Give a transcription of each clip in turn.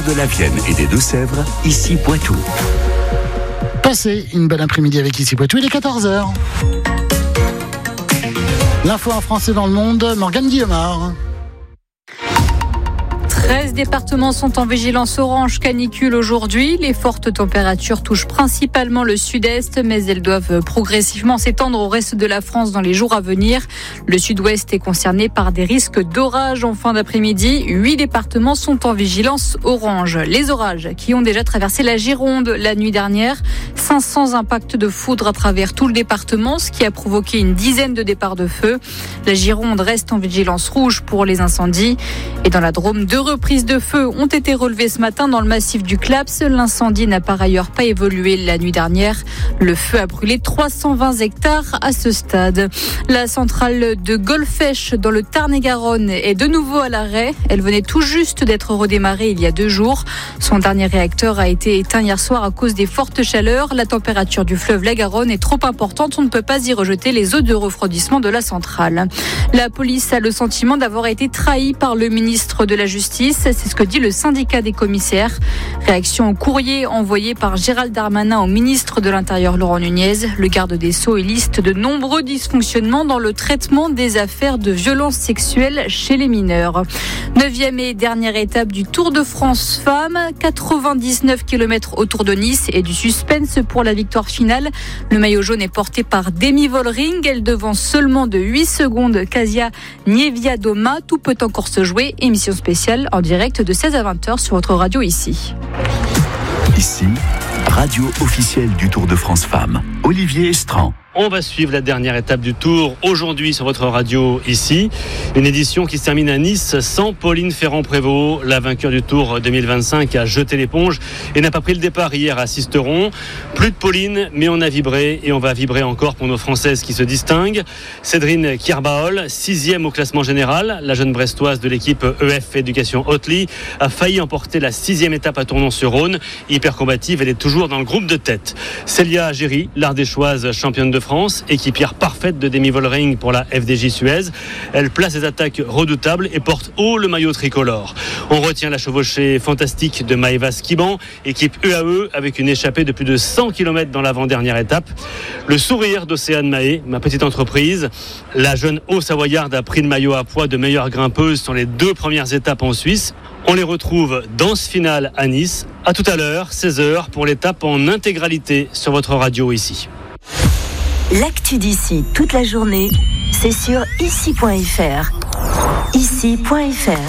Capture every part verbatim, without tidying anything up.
de la Vienne et des Deux-Sèvres, ici Poitou. Passez une belle après-midi avec ici Poitou, il est quatorze heures. L'info en français dans le monde, Morgane Guillemard. treize départements sont en vigilance orange canicule aujourd'hui. Les fortes températures touchent principalement le sud-est, mais elles doivent progressivement s'étendre au reste de la France dans les jours à venir. Le sud-ouest est concerné par des risques d'orage en fin d'après-midi. Huit départements sont en vigilance orange. Les orages qui ont déjà traversé la Gironde la nuit dernière. cinq cents impacts de foudre à travers tout le département, ce qui a provoqué une dizaine de départs de feu. La Gironde reste en vigilance rouge pour les incendies. Et dans la Drôme, deux reprises de feu ont été relevées ce matin dans le massif du Claps. L'incendie n'a par ailleurs pas évolué la nuit dernière. Le feu a brûlé trois cent vingt hectares à ce stade. La centrale de Golfech dans le Tarn-et-Garonne est de nouveau à l'arrêt. Elle venait tout juste d'être redémarrée il y a deux jours. Son dernier réacteur a été éteint hier soir à cause des fortes chaleurs. La température du fleuve la Garonne est trop importante. On ne peut pas y rejeter les eaux de refroidissement de la centrale. La police a le sentiment d'avoir été trahie par le ministre de la Justice. C'est ce que dit le syndicat des commissaires. Réaction au courrier envoyé par Gérald Darmanin au ministre de l'Intérieur Laurent Nunez. Le garde des Sceaux liste de nombreux dysfonctionnements dans le traitement des affaires de violences sexuelles chez les mineurs. Neuvième et dernière étape du Tour de France Femmes. quatre-vingt-dix-neuf kilomètres autour de Nice et du suspense pour la victoire finale. Le maillot jaune est porté par Demi Vollering. Elle devance seulement de huit secondes Kasia Niewiadoma. Tout peut encore se jouer. Émission spéciale en direct de seize à vingt heures sur votre radio ici. Ici, radio officielle du Tour de France Femmes. Olivier Estran. On va suivre la dernière étape du Tour aujourd'hui sur votre radio ici. Une édition qui se termine à Nice sans Pauline Ferrand-Prévot. La vainqueur du Tour deux mille vingt-cinq a jeté l'éponge et n'a pas pris le départ hier à Sisteron. Plus de Pauline, mais on a vibré et on va vibrer encore pour nos Françaises qui se distinguent. Cédrine Kierbaol, sixième au classement général. La jeune brestoise de l'équipe E F Éducation Hotely a failli emporter la sixième étape à Tournon-sur-Rhône. Hyper combative, elle est toujours dans le groupe de tête. Célia Géry, l'Ardéchoise championne de France, équipière parfaite de Demi Vollering pour la F D J Suez. Elle place ses attaques redoutables et porte haut le maillot tricolore. On retient la chevauchée fantastique de Maëva Skiban, équipe E A E avec une échappée de plus de cent kilomètres dans l'avant-dernière étape. Le sourire d'Océane Mahé, ma petite entreprise. La jeune Haut-Savoyarde a pris le maillot à poids de meilleure grimpeuse sur les deux premières étapes en Suisse. On les retrouve dans ce final à Nice. À tout à l'heure, seize heures, pour l'étape en intégralité sur votre radio ici. L'actu d'ici toute la journée, c'est sur ici point f r. ici point f r.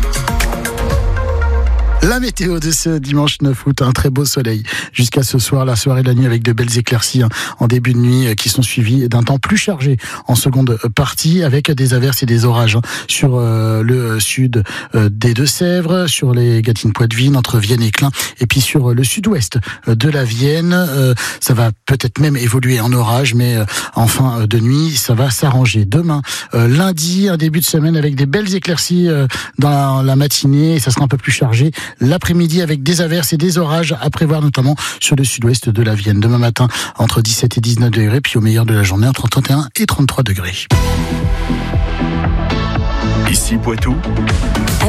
La météo de ce dimanche neuf août, un très beau soleil jusqu'à ce soir, la soirée et la nuit avec de belles éclaircies hein, en début de nuit euh, qui sont suivies d'un temps plus chargé en seconde partie avec des averses et des orages hein, sur euh, le sud euh, des Deux-Sèvres, sur les Gâtines-Poitevin, entre Vienne et Clin, et puis sur euh, le sud-ouest de la Vienne. Euh, ça va peut-être même évoluer en orage, mais euh, en fin de nuit, ça va s'arranger. Demain, euh, lundi, un début de semaine avec des belles éclaircies euh, dans la, la matinée, et ça sera un peu plus chargé l'après-midi avec des averses et des orages à prévoir notamment sur le sud-ouest de la Vienne. Demain matin entre dix-sept et dix-neuf degrés, puis au meilleur de la journée entre trente et un et trente-trois degrés. Ici Poitou.